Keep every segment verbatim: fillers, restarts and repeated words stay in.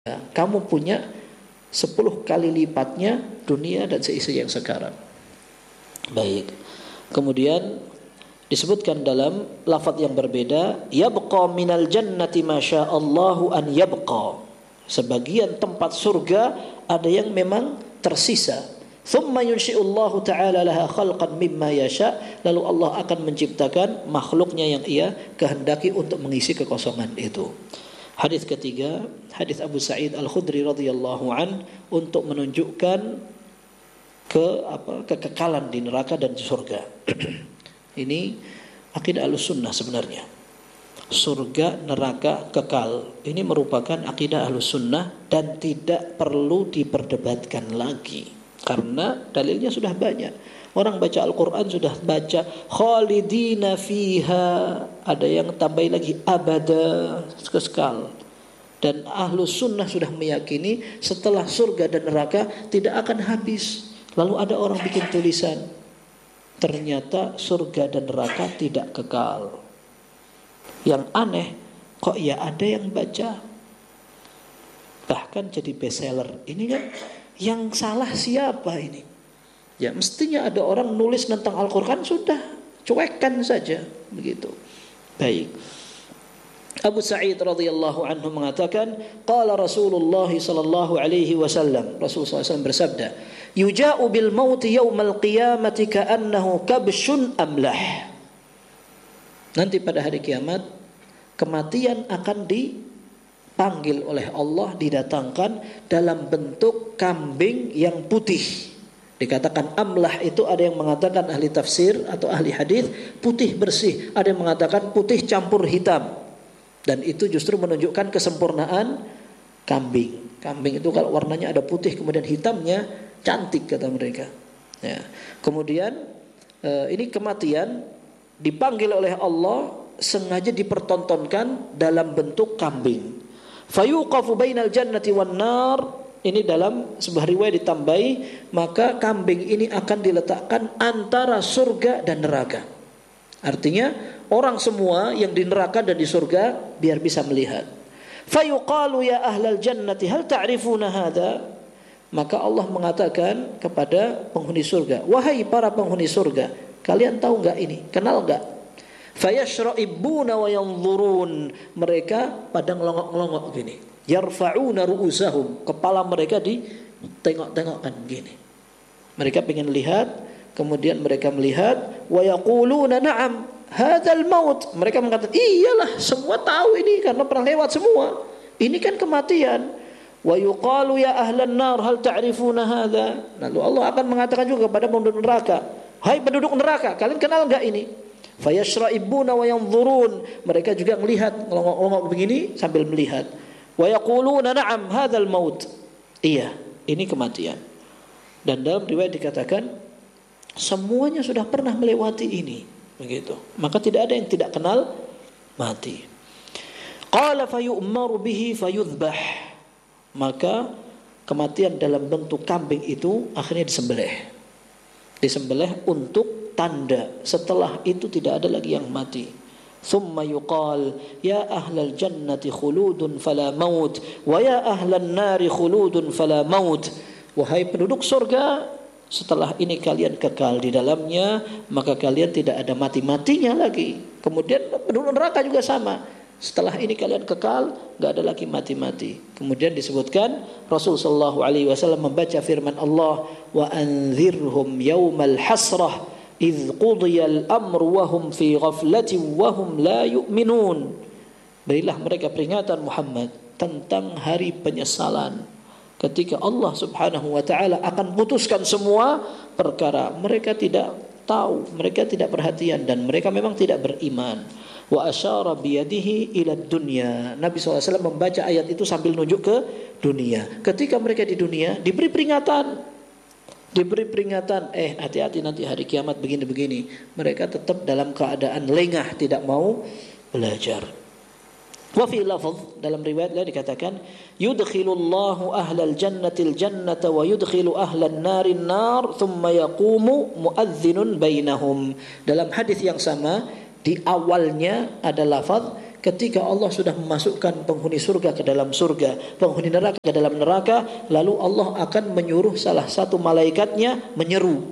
kamu punya sepuluh kali lipatnya dunia dan seisi yang sekarang. Baik. Kemudian disebutkan dalam lafaz yang berbeda, yabqa minal jannati masyaallahu an yabqa. Sebagian tempat surga ada yang memang tersisa. Thumma yunshi'ullahu ta'ala laha khalqan mimma yasha. Lalu Allah akan menciptakan makhluknya yang ia kehendaki untuk mengisi kekosongan itu. Hadis ketiga, hadis Abu Sa'id Al-Khudri radhiyallahu an untuk menunjukkan ke apa kekekalan di neraka dan di surga. Ini akidah Ahlussunnah sebenarnya. Surga, neraka, kekal. Ini merupakan akidah Ahlussunnah dan tidak perlu diperdebatkan lagi karena dalilnya sudah banyak. Orang baca Al-Quran sudah baca khalidina fiha, ada yang tambah lagi abada, kekal. Dan Ahlus Sunnah sudah meyakini setelah surga dan neraka tidak akan habis. Lalu ada orang bikin tulisan, ternyata surga dan neraka tidak kekal. Yang aneh, kok ya ada yang baca, bahkan jadi bestseller. Ini kan yang salah siapa ini? Ya mestinya ada orang nulis tentang Al-Quran, sudah cuekkan saja begitu. Baik. Abu Sa'id radhiyallahu anhu mengatakan, qala Rasulullah sallallahu alaihi wasallam, Rasulullah sallallahu alaihi wasallam bersabda, yuja'u bil maut yaumal qiyamati ka'annahu kabshun amlah. Nanti pada hari kiamat kematian akan dipanggil oleh Allah, didatangkan dalam bentuk kambing yang putih. Dikatakan amlah itu ada yang mengatakan ahli tafsir atau ahli hadis putih bersih, ada yang mengatakan putih campur hitam. Dan itu justru menunjukkan kesempurnaan kambing. Kambing itu kalau warnanya ada putih kemudian hitamnya cantik kata mereka. Ya. Kemudian ini kematian dipanggil oleh Allah sengaja dipertontonkan dalam bentuk kambing. Fayuqafu bainal jannati wan nar. Ini dalam sebuah riwayat ditambahi, maka kambing ini akan diletakkan antara surga dan neraka. Artinya orang semua yang di neraka dan di surga biar bisa melihat. Fayuqalu ya ahlal jannati hal ta'rifuna hadha? Maka Allah mengatakan kepada penghuni surga, wahai para penghuni surga, kalian tahu enggak ini? Kenal enggak? Fayashra'ibuna wa yanzurun. Mereka pada ngelongok-ngelongok gini. Yarfa'una ru'usahum, kepala mereka ditengok-tengokkan gini. Mereka ingin lihat, kemudian mereka melihat, wa yaquluna na'am hadzal maut. Mereka mengatakan, iyalah, semua tahu ini karena pernah lewat semua. Ini kan kematian. Wa yuqalu ya ahlan nar hal ta'rifuna hadza. Lalu Allah akan mengatakan juga kepada penduduk neraka, hai penduduk neraka, kalian kenal enggak ini? Fayashra'ibuna wa yanzurun. Mereka juga melihat, ngelongok-ngelongok begini sambil melihat. Wa yaquluna na'am hadzal maut. Iya, ini kematian. Dan dalam riwayat dikatakan semuanya sudah pernah melewati ini, begitu. Maka tidak ada yang tidak kenal mati. Qala fayu'maru bihi fayudhbah. Maka kematian dalam bentuk kambing itu akhirnya disembelih. Disembelih untuk tanda setelah itu tidak ada lagi yang mati. Thumma yuqal ya ahlal jannati khuludun fala maut wa ya ahlan nari khuludun fala maut. Wahai penduduk surga, setelah ini kalian kekal di dalamnya, maka kalian tidak ada mati-matinya lagi. Kemudian penduduk neraka juga sama. Setelah ini kalian kekal, enggak ada lagi mati-mati. Kemudian disebutkan Rasul sallallahu alaihi wasallam membaca firman Allah, wa anzirhum yaumal hasrah idh qudiyal amru wa hum fi ghaflatin wa hum la yu'minun. Berilah mereka peringatan Muhammad tentang hari penyesalan ketika Allah Subhanahu wa taala akan putuskan semua perkara. Mereka tidak tahu, mereka tidak perhatian dan mereka memang tidak beriman. Wa asyara biyadihi ila dunya. Nabi sallallahu alaihi wasallam membaca ayat itu sambil nunjuk ke dunia. Ketika mereka di dunia diberi peringatan, diberi peringatan, eh hati-hati nanti hari kiamat begini-begini. Mereka tetap dalam keadaan lengah, tidak mau belajar. Wa fi lafaz, dalam riwayat lain dikatakan, yudkhilullahu ahlal jannatil jannata wa yudkhilu ahlan narin nar thumma yaqumu muadzdhinun bainahum. Dalam hadis yang sama di awalnya ada lafaz ketika Allah sudah memasukkan penghuni surga ke dalam surga, penghuni neraka ke dalam neraka, lalu Allah akan menyuruh salah satu malaikatnya menyeru,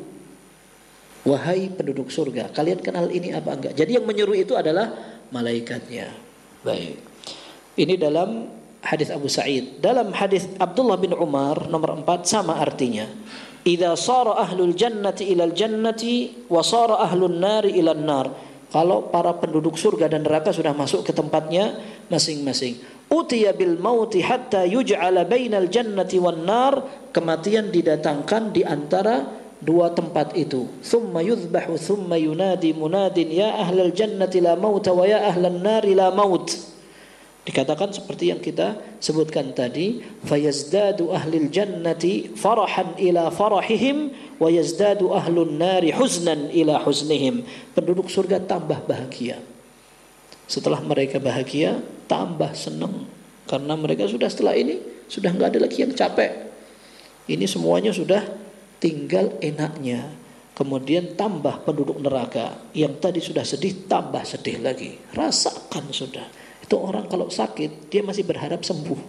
wahai penduduk surga, kalian kenal ini apa enggak? Jadi yang menyeru itu adalah malaikatnya. Baik. Ini dalam hadis Abu Sa'id. Dalam hadis Abdullah bin Umar nomor empat sama artinya. Idza sara ahlul jannati ilal jannati wa sara ahlun nari ilan nar. Kalau para penduduk surga dan neraka sudah masuk ke tempatnya masing-masing. Utiya bil mauti hatta yuj'ala bainal jannati wan nar. Kematian didatangkan di antara dua tempat itu. Thumma yuzbahu thumma yunadi munadin ya ahlal jannati la mauta wa ya ahlan nari la maut. Dikatakan seperti yang kita sebutkan tadi, fayazdadu ahlil jannati farahan ila farahihim wa yazdadu ahlun nari huznan ila huznihim. Penduduk surga tambah bahagia. Setelah mereka bahagia, tambah senang karena mereka sudah setelah ini sudah enggak ada lagi yang capek. Ini semuanya sudah tinggal enaknya. Kemudian tambah penduduk neraka yang tadi sudah sedih, tambah sedih lagi. Rasakan sudah. Itu orang kalau sakit dia masih berharap sembuh.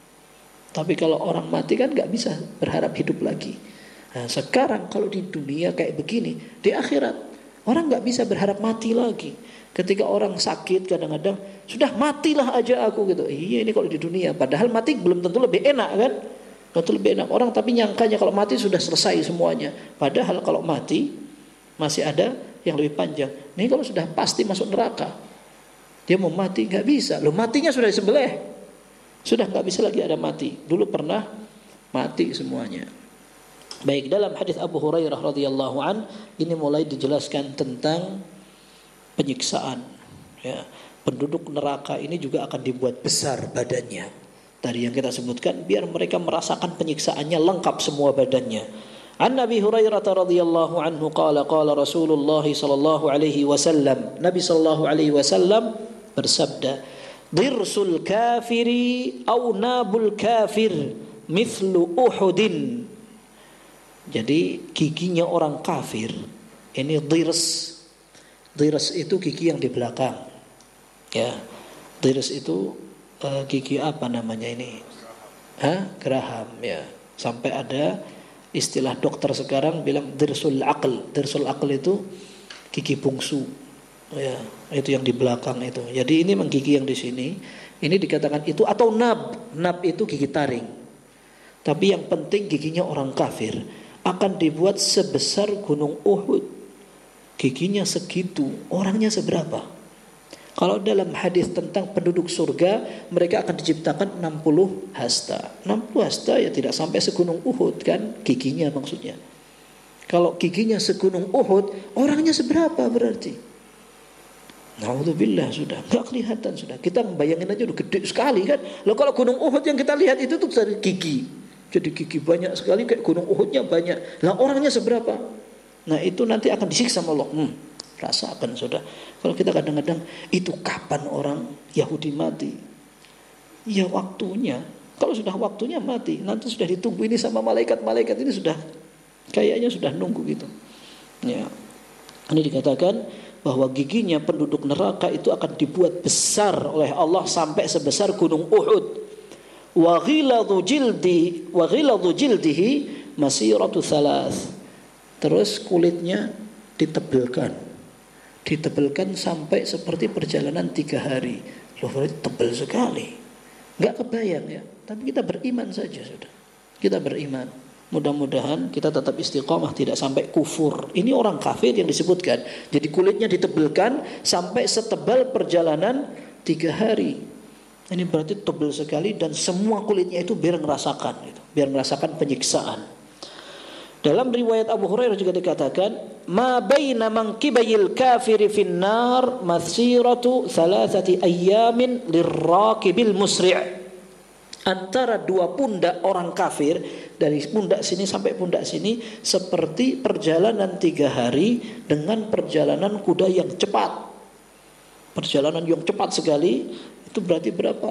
Tapi kalau orang mati kan gak bisa berharap hidup lagi. Nah, sekarang kalau di dunia kayak begini, di akhirat orang gak bisa berharap mati lagi. Ketika orang sakit kadang-kadang sudah matilah aja aku gitu. Iya ini kalau di dunia, padahal mati belum tentu lebih enak kan? Tentu lebih enak. Orang tapi nyangkanya kalau mati sudah selesai semuanya. Padahal kalau mati masih ada yang lebih panjang. Ini kalau sudah pasti masuk neraka, dia mau mati nggak bisa. Loh matinya sudah disembelih, sudah nggak bisa lagi ada mati. Dulu pernah mati semuanya. Baik, dalam hadis Abu Hurairah radhiyallahu an ini mulai dijelaskan tentang penyiksaan. Ya, penduduk neraka ini juga akan dibuat besar badannya. Tadi yang kita sebutkan biar mereka merasakan penyiksaannya lengkap semua badannya. An Nabi Hurairah radhiyallahu anhu qala qala Rasulullah sallallahu alaihi wasallam. Nabi sallallahu alaihi wasallam bersabda, dirsul kafiri au nabul kafir mithlu uhudin. Jadi giginya orang kafir ini dirs. Dirs itu gigi yang di belakang. Ya. Dirs itu uh, gigi apa namanya ini? Hah? Geraham ya. Sampai ada istilah dokter sekarang bilang dirsul aql. Dirsul aql itu gigi bungsu. Ya, itu yang di belakang itu. Jadi ini memang gigi yang di sini. Ini dikatakan itu atau nab. Nab itu gigi taring. Tapi yang penting giginya orang kafir akan dibuat sebesar gunung Uhud. Giginya segitu. Orangnya seberapa? Kalau dalam hadis tentang penduduk surga, mereka akan diciptakan enam puluh hasta. enam puluh hasta ya tidak sampai segunung Uhud kan, giginya maksudnya. Kalau giginya segunung Uhud, orangnya seberapa berarti? Naudzubillah sudah enggak kelihatan sudah. Kita bayangin aja udah gede sekali kan. Loh kalau gunung Uhud yang kita lihat itu tuh dari gigi. Jadi gigi banyak sekali kayak gunung Uhudnya banyak. Lah orangnya seberapa? Nah itu nanti akan disiksa sama Allah. Hmm, rasakan sudah. Kalau kita kadang-kadang itu kapan orang Yahudi mati? Ya waktunya. Kalau sudah waktunya mati, nanti sudah ditunggu ini sama malaikat-malaikat ini sudah kayaknya sudah nunggu gitu. Ya. Ini dikatakan bahwa giginya penduduk neraka itu akan dibuat besar oleh Allah sampai sebesar gunung Uhud. Wa ghiladu jildi wa ghiladu jildihi masiratu thalath. Terus kulitnya ditebelkan. Ditebelkan sampai seperti perjalanan tiga hari. Loh, tebal sekali. Enggak kebayang ya. Tapi kita beriman saja sudah. Kita beriman. Mudah-mudahan kita tetap istiqomah tidak sampai kufur. Ini orang kafir yang disebutkan. Jadi kulitnya ditebelkan sampai setebal perjalanan tiga hari. Ini berarti tebal sekali dan semua kulitnya itu biar merasakan, gitu. Biar merasakan penyiksaan. Dalam riwayat Abu Hurairah juga dikatakan, ma baina mankibayil kafiri finnar masiratu thalathati ayyamin lirraqibil musri'. Antara dua pundak orang kafir, dari pundak sini sampai pundak sini seperti perjalanan tiga hari dengan perjalanan kuda yang cepat. Perjalanan yang cepat sekali itu berarti berapa?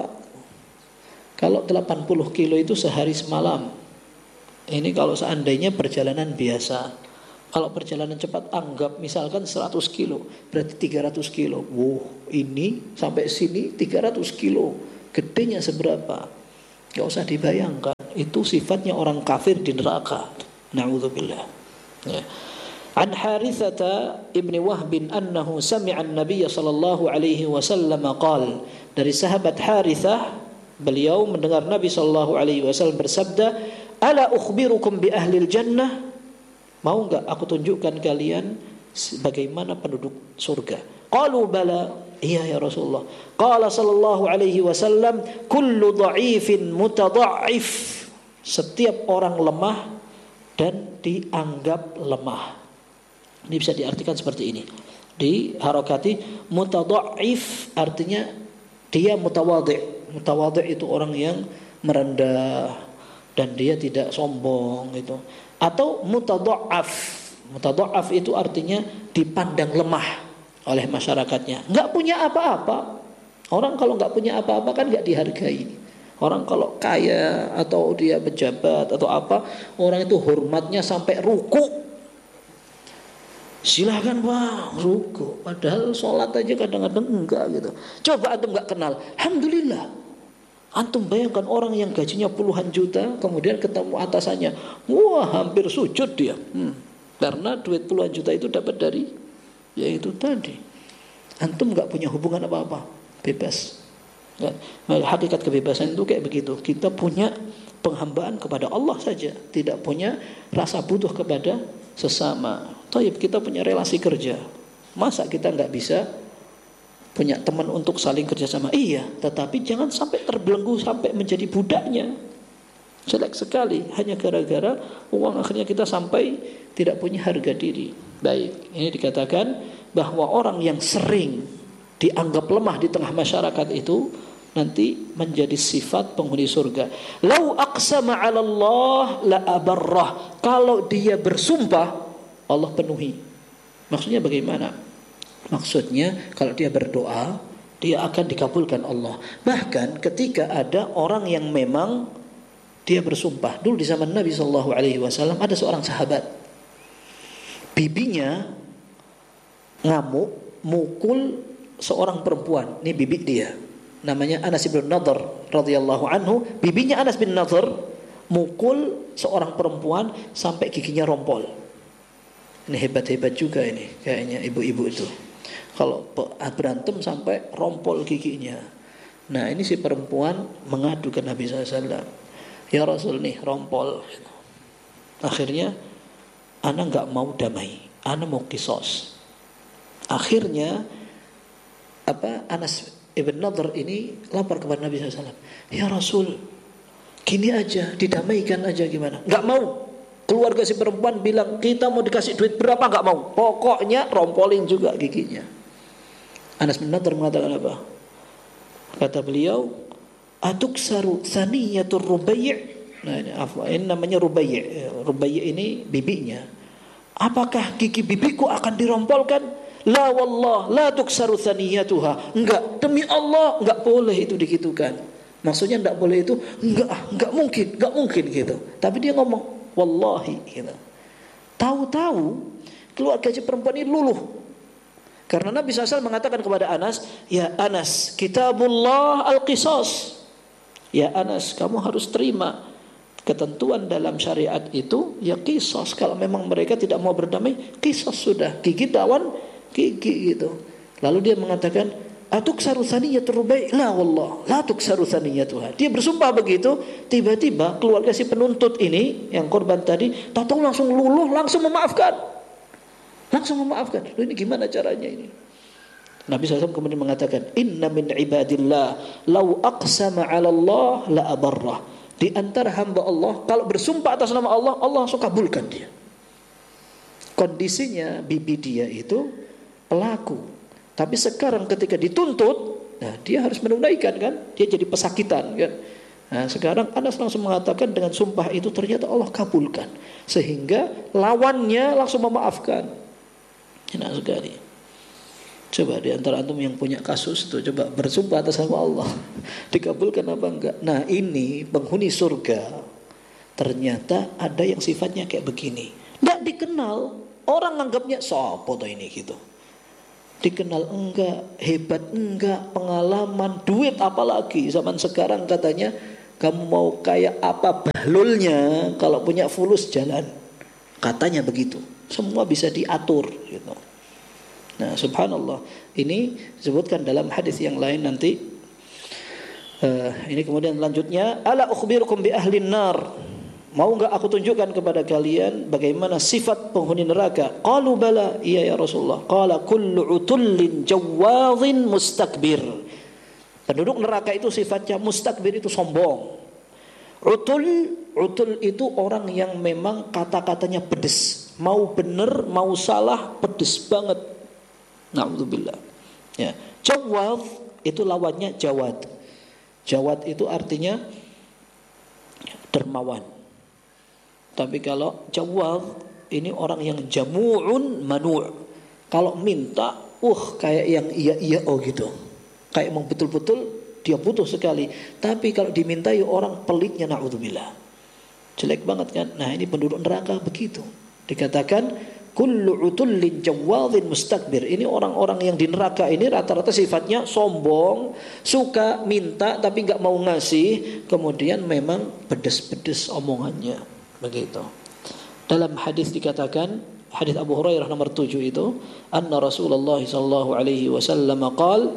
Kalau delapan puluh kilo itu sehari semalam. Ini kalau seandainya perjalanan biasa. Kalau perjalanan cepat anggap misalkan seratus kilo, berarti tiga ratus kilo. Wow, ini sampai sini tiga ratus kilo. Gedenya seberapa? Gak usah dibayangkan. Itu sifatnya orang kafir di neraka. Na'udzubillah. Ya. An Harithata ibni Wahbin annahu sami'a an-nabiy sallallahu alaihi wasallam qala. Dari sahabat Harithah, beliau mendengar Nabi sallallahu alaihi wasallam bersabda, "Ala ukhbirukum bi ahlil jannah?" Mau enggak aku tunjukkan kalian bagaimana penduduk surga? Qalu bala, iya ya Rasulullah. Qala sallallahu alaihi wasallam, kullu dha'ifin mutadha'if. Setiap orang lemah dan dianggap lemah. Ini bisa diartikan seperti ini. Di harakati mutadha'if artinya dia mutawadhi'. Mutawadhi' itu orang yang merendah dan dia tidak sombong gitu. Atau mutadha'af. Mutadha'af itu artinya dipandang lemah oleh masyarakatnya. Enggak punya apa-apa. Orang kalau enggak punya apa-apa kan enggak dihargai. Orang kalau kaya atau dia pejabat atau apa, orang itu hormatnya sampai ruku. Silahkan Pak, ruku. Padahal sholat aja kadang-kadang enggak gitu. Coba antum enggak kenal, alhamdulillah. Antum bayangkan orang yang gajinya puluhan juta, kemudian ketemu atasannya, wah hampir sujud dia. Hmm. Karena duit puluhan juta itu dapat dari, yaitu tadi. Antum nggak punya hubungan apa-apa, bebas. Ya. Hakikat kebebasan itu kayak begitu. Kita punya penghambaan kepada Allah saja, tidak punya rasa butuh kepada sesama. Taib, kita punya relasi kerja. Masa kita nggak bisa punya teman untuk saling kerjasama? Iya, tetapi jangan sampai terbelenggu sampai menjadi budaknya. Jelek sekali, hanya gara-gara uang akhirnya kita sampai tidak punya harga diri. Baik, ini dikatakan bahwa orang yang sering dianggap lemah di tengah masyarakat itu nanti menjadi sifat penghuni surga. Lau aqsama 'ala Allah la abarrah. Kalau dia bersumpah, Allah penuhi. Maksudnya bagaimana? Maksudnya kalau dia berdoa, dia akan dikabulkan Allah. Bahkan ketika ada orang yang memang dia bersumpah. Dulu di zaman Nabi shallallahu alaihi wasallam ada seorang sahabat, bibinya ngamuk mukul seorang perempuan. Ini bibi dia, namanya Anas bin Nadhr radhiyallahu anhu. Bibinya Anas bin Nadhr mukul seorang perempuan sampai giginya rompol. Ini hebat-hebat juga ini kayaknya ibu-ibu itu. Kalau berantem sampai rompol giginya. Nah ini si perempuan mengadu ke Nabi shallallahu alaihi wasallam. Ya Rasul nih rompol. Akhirnya ana nggak mau damai, ana mau kisos. Akhirnya apa Anas ibn Nadhr ini lapor kepada Nabi shallallahu alaihi wasallam. Ya Rasul, gini aja, didamaikan aja gimana? Nggak mau. Keluarga si perempuan bilang kita mau dikasih duit berapa, nggak mau. Pokoknya rompolin juga giginya. Anas bin Nadhr mengatakan apa? Kata beliau, atuksaru thaniyatur Rubai'. Nah ini apa? Ini namanya Rubai'. Rubai' ini bibinya. Apakah gigi bibiku akan dirompolkan? La wallah, la tuksaru thaniyatuha. Enggak, demi Allah enggak boleh itu digitukan. Maksudnya enggak boleh itu, enggak, enggak mungkin, enggak mungkin gitu. Tapi dia ngomong, wallahi gitu. Tahu-tahu keluarga si perempuan ini luluh. Karena Nabi shallallahu alaihi wasallam mengatakan kepada Anas, ya Anas, kitabullah al-qisas. Ya Anas, kamu harus terima ketentuan dalam syariat itu, ya qisas. Kalau memang mereka tidak mau berdamai, qisas sudah, gigi lawan gigi gitu. Lalu dia mengatakan, atuksaru thaniyatur Rubai'? La wallah, la tuksaru thaniyatuha. Dia bersumpah begitu, tiba-tiba keluarga si penuntut ini, yang korban tadi, tahu-tahu langsung luluh, langsung memaafkan. Langsung memaafkan. Loh, ini gimana caranya ini? Nabi shallallahu alaihi wasallam kemudian mengatakan, inna min ibadillah law aqsama 'ala Allah la abarrah. Di antara hamba Allah, kalau bersumpah atas nama Allah, Allah langsung kabulkan dia. Kondisinya bibi dia itu pelaku, tapi sekarang ketika dituntut, nah dia harus menunaikan kan, dia jadi pesakitan kan. Nah sekarang Anas langsung mengatakan dengan sumpah itu ternyata Allah kabulkan, sehingga lawannya langsung memaafkan. Enak sekali. Coba di antara antum yang punya kasus itu, coba bersumpah atas nama Allah, dikabulkan apa enggak? Nah ini penghuni surga ternyata ada yang sifatnya kayak begini, tidak dikenal, Orang nganggapnya sopo tuh ini gitu. Dikenal enggak, hebat enggak, pengalaman, duit apalagi. Zaman sekarang katanya kamu mau kayak apa bahlulnya, kalau punya fulus jalan. Katanya begitu. Semua bisa diatur gitu. Nah, subhanallah. Ini disebutkan dalam hadis yang lain nanti. Uh, ini kemudian lanjutnya, ala ukhbirukum bi ahlin nar. Mau enggak aku tunjukkan kepada kalian bagaimana sifat penghuni neraka? Qalu bala, iya ya Rasulullah. Qala kullu utullin jawadhin mustakbir. Penduduk neraka itu sifatnya mustakbir, itu sombong. Utul, utul itu orang yang memang kata-katanya pedes. Mau benar, mau salah, pedes banget. Na'udzubillah. Ya, jawadh itu lawannya jawad. Jawad itu artinya dermawan. Tapi kalau jawab ini orang yang jamu'un manu'. Kalau minta, uh kayak yang iya-iya oh gitu. Kayak emang betul-betul dia butuh sekali. Tapi kalau dimintai orang pelitnya, na'udzubillah. Jelek banget kan? Nah, ini penduduk neraka begitu. Dikatakan kullu utullin jawadhin mustakbir. Ini orang-orang yang di neraka ini rata-rata sifatnya sombong, suka minta tapi enggak mau ngasih, kemudian memang pedes-pedes omongannya. Begitu. Dalam hadis dikatakan, hadis Abu Hurairah nomor tujuh itu, anna Rasulullah sallallahu alaihi wasallam qaal,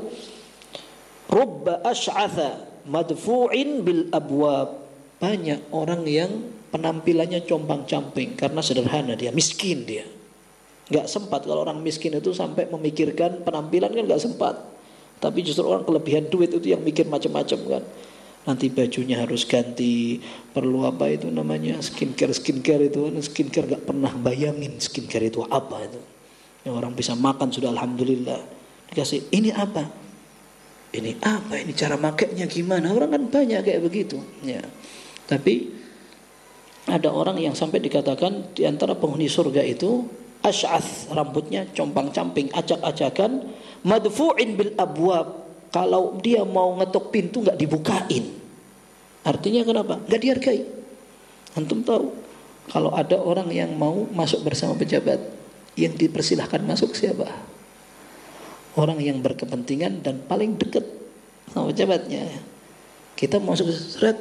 rubba ash'atha madfu'in bil abwab. Banyak orang yang penampilannya compang-camping karena sederhana, dia miskin dia. Enggak sempat. Kalau orang miskin itu sampai memikirkan penampilan kan enggak sempat. Tapi justru orang kelebihan duit itu yang mikir macam-macam kan. Nanti bajunya harus ganti, perlu apa itu namanya skincare skincare itu, skincare gak pernah bayangin skincare itu apa itu. Yang orang bisa makan sudah alhamdulillah. Dikasih ini apa? Ini apa? Ini cara makainya gimana? Orang kan banyak kayak begitu. Ya. Tapi ada orang yang sampai dikatakan di antara penghuni surga itu asy'ath, rambutnya compang-camping, acak-acakan, madfu'in bil abwab. Kalau dia mau ngetok pintu nggak dibukain. Artinya kenapa? Nggak dihargai. Antum tahu kalau ada orang yang mau masuk bersama pejabat, yang dipersilahkan masuk siapa? Orang yang berkepentingan dan paling dekat sama pejabatnya. Kita mau masuk seret,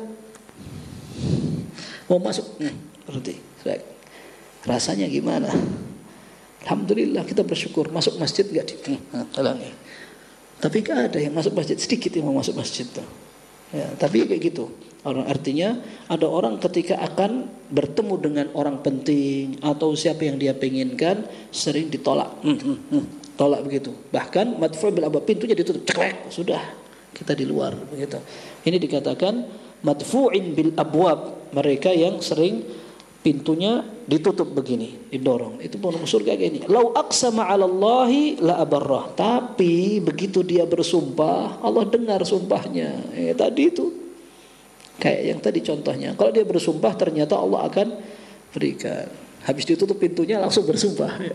mau masuk, hmm, berarti seret. Rasanya gimana? Alhamdulillah kita bersyukur masuk masjid nggak di, hmm, halangi. Tapi gak ada yang masuk masjid, sedikit yang mau masuk masjid tuh. Ya, tapi kayak gitu. Orang artinya ada orang ketika akan bertemu dengan orang penting atau siapa yang dia penginkan sering ditolak. Hmm, hmm, hmm, tolak begitu. Bahkan madfu' bil abwab, pintunya ditutup, ceklek, sudah kita di luar begitu. Ini dikatakan madfu'in bil abwab, mereka yang sering pintunya ditutup begini, didorong. Itu penghuni surga kayak gini. Lau aqsama 'ala Allahi la abarrah. Tapi begitu dia bersumpah, Allah dengar sumpahnya. Eh, tadi itu kayak yang tadi contohnya. Kalau dia bersumpah ternyata Allah akan berikan. Habis ditutup pintunya langsung bersumpah. Ya,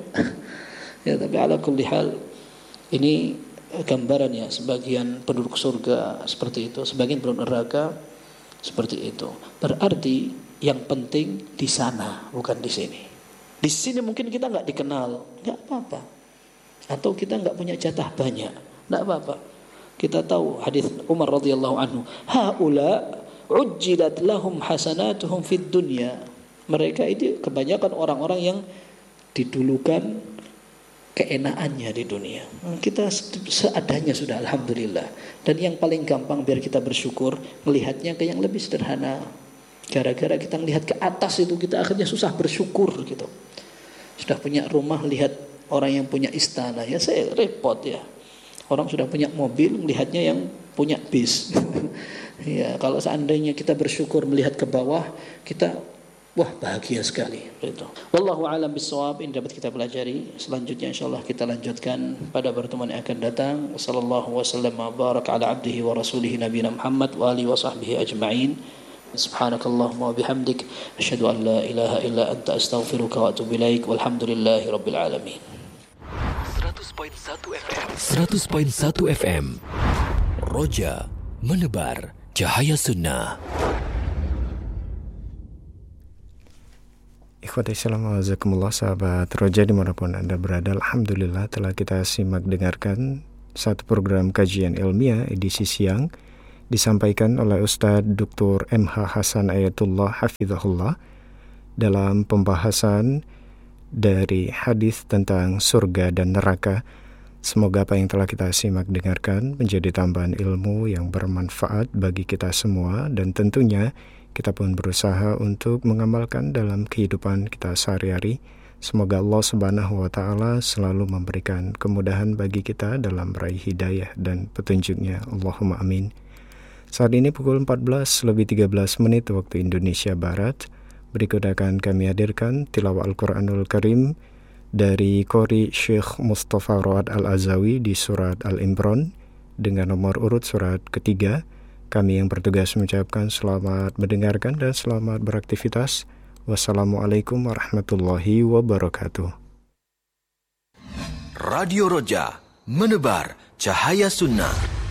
ya tapi ala kulli hal ini gambaran ya, sebagian penduduk surga seperti itu, sebagian penduduk neraka seperti itu. Berarti yang penting di sana, bukan di sini. Di sini mungkin kita nggak dikenal, nggak apa-apa. Atau kita nggak punya jatah banyak, nggak apa-apa. Kita tahu hadis Umar radhiyallahu anhu, haula ujjilat lahum hasanatuhum fid dunya. Mereka itu kebanyakan orang-orang yang didulukan keenaannya di dunia. Kita seadanya sudah alhamdulillah. Dan yang paling gampang biar kita bersyukur, melihatnya ke yang lebih sederhana. Gara-gara kita melihat ke atas itu kita akhirnya susah bersyukur gitu. Sudah punya rumah lihat orang yang punya istana, ya saya repot ya. Orang sudah punya mobil melihatnya yang punya bis. Ya, kalau seandainya kita bersyukur melihat ke bawah, kita wah bahagia sekali itu. Wallahu a'lam bissawab. Ini dapat kita pelajari. Selanjutnya insyaallah kita lanjutkan pada pertemuan yang akan datang. Sallallahu wasallam wa baraka ala abdihi wa rasulihi nabiyina Muhammad wa alihi wa sahbihi ajma'in. Subhanakallahumma wa bihamdik asyhadu an la ilaha illa anta astaghfiruka wa atubu ilaik. Walhamdulillahi rabbil alamin. seratus koma satu F M seratus koma satu F M Roja menebar cahaya sunnah. Ikhwati Islam wa jazakumullah, sahabat Roja dimanapun Anda berada. Alhamdulillah telah kita simak dengarkan satu program kajian ilmiah edisi siang disampaikan oleh Ustadz Doktor M H Hasan Ayatullah Hafizahullah dalam pembahasan dari hadis tentang surga dan neraka. Semoga apa yang telah kita simak dengarkan menjadi tambahan ilmu yang bermanfaat bagi kita semua, dan tentunya kita pun berusaha untuk mengamalkan dalam kehidupan kita sehari-hari. Semoga Allah Subhanahu wa Ta'ala selalu memberikan kemudahan bagi kita dalam meraih hidayah dan petunjuknya. Allahumma amin. Saat ini pukul empat belas lebih tiga belas menit waktu Indonesia Barat. Berikut akan kami hadirkan tilawah Al-Quranul Karim dari Qori Syekh Mustafa Road Al-Azawi di surat Al-Imran dengan nomor urut surat ketiga. Kami yang bertugas mengucapkan selamat mendengarkan dan selamat beraktivitas. Wassalamualaikum warahmatullahi wabarakatuh. Radio Roja, menebar cahaya sunnah.